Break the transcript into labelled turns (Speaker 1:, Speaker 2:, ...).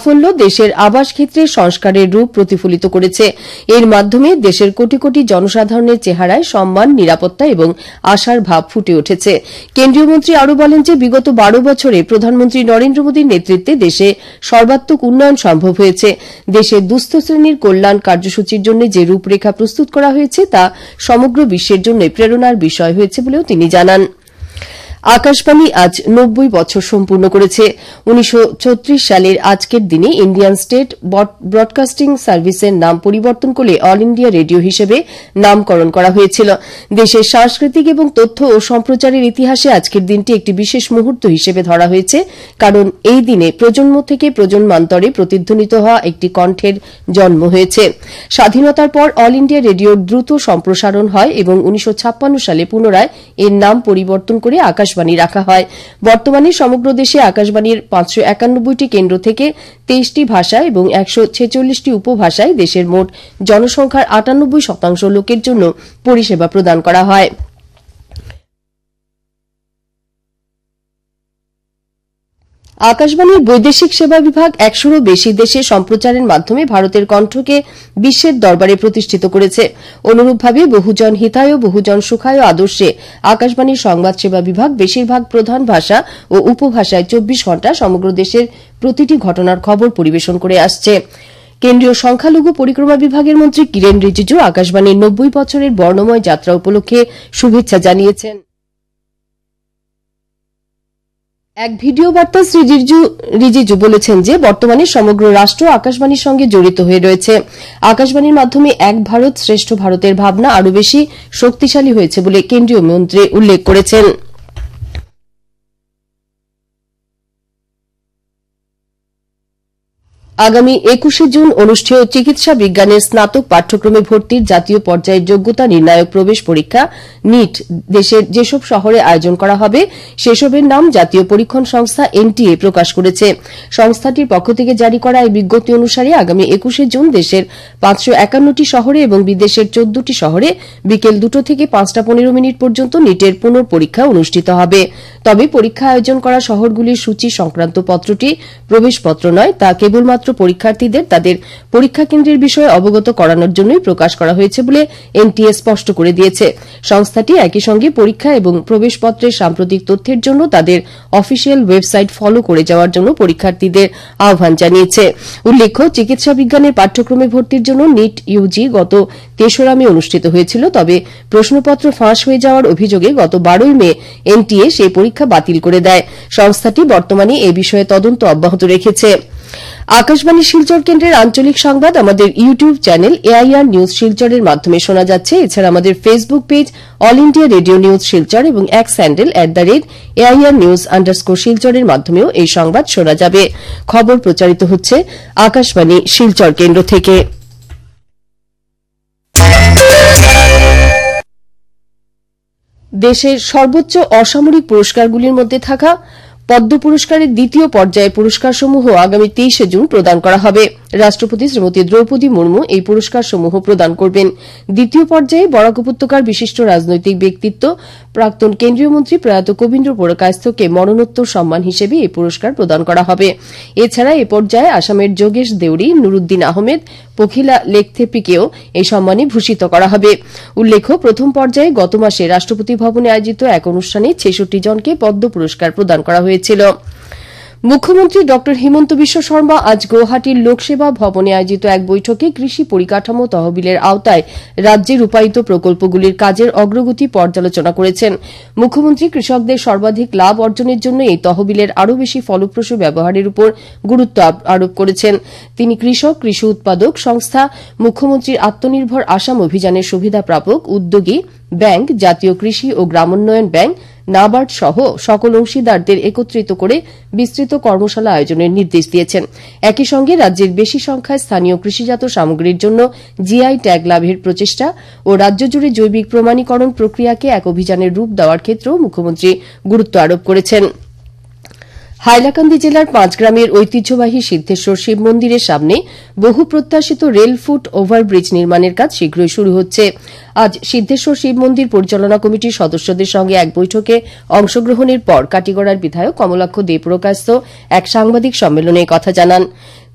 Speaker 1: সাফল্য দেশের আবাস ক্ষেত্রে সংস্কারের রূপ প্রতিফলিত করেছে। এর মাধ্যমে দেশের কোটি কোটি জনসাধারণের চেহারায় সম্মান, নিরাপত্তা এবং আশার ভাব ফুটে উঠেছে। কেন্দ্রীয় মন্ত্রী আরও বলেন যে বিগত 12 বছরে প্রধানমন্ত্রী নরেন্দ্র মোদীর নেতৃত্বে দেশে সর্বাত্মক উন্নয়ন সম্ভব হয়েছে। দেশের দুস্থ শ্রেণীর কল্যাণ কার্যসূচির জন্য যে রূপরেখা প্রস্তুত করা হয়েছে তা সমগ্র বিশ্বের জন্য প্রেরণার বিষয় হয়েছে বলেও তিনি জানান। আকাশবাণী আজ 90 বছর সম্পূর্ণ করেছে। 1936 সালের আজকের দিনে ইন্ডিয়ান স্টেট ব্রডকাস্টিং সার্ভিসের নাম পরিবর্তন করে অল ইন্ডিয়া রেডিও হিসেবে নামকরণ করা হয়েছিল। দেশের সাংস্কৃতিক এবং তথ্য ও সম্প্রচারের ইতিহাসে আজকের দিনটি একটি বিশেষ মুহূর্ত হিসেবে ধরা হয়েছে, কারণ এই দিনে প্রজন্ম থেকে প্রজন্মান্তরে প্রতিধ্বনিত হওয়া একটি কণ্ঠের জন্ম হয়েছে। স্বাধীনতার পর অল ইন্ডিয়া রেডিওর দ্রুত সম্প্রসারণ হয় এবং 1956 সালে পুনরায় এর নাম পরিবর্তন করে আকাশবাণী রাখা হয়। বর্তমানে সমগ্র দেশে আকাশবাণীর 591টি কেন্দ্র থেকে 23টি ভাষা এবং 146টি উপভাষায় দেশের মোট জনসংখ্যার 98% লোকের জন্য পরিষেবা প্রদান করা হয়। আকাশবাণীর বৈদেশিক সেবা বিভাগ 100-রও বেশি দেশে সম্প্রচারের মাধ্যমে ভারতের কণ্ঠকে বিশ্বের দরবারে প্রতিষ্ঠিত করেছে। অনুরূপভাবে বহুজন হিতায় ও বহুজন সুখায় আদর্শে আকাশবাণীর সংবাদ সেবা বিভাগ বেশিরভাগ প্রধান ভাষা ও উপভাষায় 24 ঘণ্টা সমগ্র দেশের প্রতিটি ঘটনার খবর পরিবেশন করে আসছে। কেন্দ্রীয় সংখ্যালঘু পরিক্রমা বিভাগের মন্ত্রী কিরেন রিজিজু আকাশবাণীর 90 বছরের বর্ণময় যাত্রা উপলক্ষে শুভেচ্ছা জানিয়েছেন। এক ভিডিও বার্তা শ্রী রিজিজু বলেছেন যে বর্তমানে সমগ্র রাষ্ট্র আকাশবাণীর সঙ্গে জড়িত হয়ে রয়েছে। আকাশবাণীর মাধ্যমে এক ভারত শ্রেষ্ঠ ভারতের ভাবনা আরও বেশি শক্তিশালী হয়েছে বলে কেন্দ্রীয় মন্ত্রী উল্লেখ করেছেন। আগামী 21শে জুন অনুষ্ঠেয় চিকিৎসা বিজ্ঞানের স্নাতক পাঠ্যক্রমে ভর্তির জাতীয় পর্যায়ের যোগ্যতা নির্ণায়ক প্রবেশ পরীক্ষা নিট দেশের যেসব শহরে আয়োজন করা হবে সেসবের নাম জাতীয় পরীক্ষণ সংস্থা এনটিএ প্রকাশ করেছে। সংস্থাটির পক্ষ থেকে জারি করা এই বিজ্ঞপ্তি অনুসারে আগামী 21শে জুন দেশের 551টি শহরে এবং বিদেশের 14টি শহরে বিকেল 2টো থেকে 5:15 পর্যন্ত নিটের পুনর্পরীক্ষা অনুষ্ঠিত হবে। তবে পরীক্ষা আয়োজন করা শহরগুলির সূচি সংক্রান্ত পত্রটি প্রবেশপত্র নয়, তা কেবলমাত্র পরীক্ষার্থীদের তাদের পরীক্ষা কেন্দ্রের বিষয়ে অবগত করানোর জন্যই প্রকাশ করা হয়েছে বলে এনটিএ স্পষ্ট করে দিয়েছে। সংস্থাটি একই সঙ্গে পরীক্ষা এবং প্রবেশপত্রের সাম্প্রতিক তথ্যের জন্য তাদের অফিসিয়াল ওয়েবসাইট ফলো করে যাওয়ার জন্য পরীক্ষার্থীদের আহ্বান জানিয়েছে। উল্লেখ্য, চিকিৎসা বিজ্ঞানের পাঠ্যক্রমে ভর্তির জন্য নিট ইউজি গত 3রা মে অনুষ্ঠিত হয়েছিল, তবে প্রশ্নপত্র ফাঁস হয়ে যাওয়ার অভিযোগে গত 12ই মে এনটিএ সেই পরীক্ষা বাতিল করে দেয়। সংস্থাটি বর্তমানে এ বিষয়ে তদন্ত অব্যাহত রেখেছে। আকাশবাণী শিলচর কেন্দ্রের আঞ্চলিক সংবাদ আমাদের ইউটিউব চ্যানেল এআইআর নিউজ শিলচরের মাধ্যমে শোনা যাচ্ছে। এছাড়া আমাদের Facebook page all India radio news Silchar এবং এক্স হ্যান্ডেল @AIR news_ শিলচরের মাধ্যমেও এই সংবাদ শোনা যাবে। খবর প্রচারিত হচ্ছে আকাশবাণী শিলচর কেন্দ্র থেকে। দেশের সর্বোচ্চ অসামরিক পুরস্কারগুলির মধ্যে থাকা পদ্ম পুরস্কারের দ্বিতীয় পর্যায়ে পুরস্কারসমূহ আগামী 23শে জুন প্রদান করা হবে। রাষ্ট্রপতি শ্রীমতী দ্রৌপদী মুর্মু এই পুরস্কারসমূহ প্রদান করবেন। দ্বিতীয় পর্যায়ে বরাক উপত্যকার বিশিষ্ট রাজনৈতিক ব্যক্তিত্ব প্রাক্তন কেন্দ্রীয় মন্ত্রী প্রয়াত কবীন্দ্র পুরকায়স্থকে মরণোত্তর সম্মান হিসেবে এই পুরস্কার প্রদান করা হবে। এছাড়া এ পর্যায়ে আসামের যোগেশ দেউরি, নুরুদ্দিন আহমেদ, পখিলা লেখথেপিকেও এই সম্মানে ভূষিত করা হবে। উল্লেখ্য, প্রথম পর্যায়ে গত মাসে রাষ্ট্রপতি ভবনে আয়োজিত এক অনুষ্ঠানে 66 জনকে পদ্ম পুরস্কার প্রদান করা হয়েছিল। মুখ্যমন্ত্রী ড হিমন্ত বিশ্ব শর্মা আজ গৌহাটির লোকসেবা ভবনে আয়োজিত এক বৈঠকে কৃষি পরিকাঠামো তহবিলের আওতায় রাজ্যে রূপায়িত প্রকল্পগুলির কাজের অগ্রগতি পর্যালোচনা করেছেন। মুখ্যমন্ত্রী কৃষকদের সর্বাধিক লাভ অর্জনের জন্য এই তহবিলের আরও বেশি ফলপ্রসূ ব্যবহারের উপর গুরুত্ব আরোপ করেছেন। তিনি কৃষক, কৃষি উৎপাদক সংস্থা, মুখ্যমন্ত্রীর আত্মনির্ভর আসাম অভিযানের সুবিধা প্রাপক, উদ্যোগী, ব্যাংক, জাতীয় কৃষি ও গ্রামোন্নয়ন ব্যাংক, নাবার্ড সহ সকল অংশীদারদের একত্রিত করে বিস্তৃত কর্মশালা আয়োজনের নির্দেশ দিয়েছেন। একই সঙ্গে রাজ্যের বেশি সংখ্যায় স্থানীয় কৃষিজাত সামগ্রীর জন্য জিআই ট্যাগ লাভের প্রচেষ্টা ও রাজ্য জুড়ে জৈবিক প্রমাণীকরণ প্রক্রিয়াকে এক অভিযানের রূপ দেওয়ার ক্ষেত্রেও মুখ্যমন্ত্রী গুরুত্ব আরোপ করেছেন। হাইলাকান্দি জেলার 5 গ্রামের ঐতিহ্যবাহী সিদ্ধেশ্বর শিব মন্দিরের সামনে বহু প্রত্যাশিত রেল ফুট ওভারব্রিজ নির্মাণের কাজ শীঘ্রই শুরু হচ্ছে। আজ সিদ্ধেশ্বর শিব মন্দির পরিচালনা কমিটির সদস্যদের সঙ্গে এক বৈঠকে অংশগ্রহণের পর কাটিগড়ার বিধায়ক কমলাক্ষ দে পুরকায়স্থ এক সাংবাদিক সম্মেলনে কথা জানান।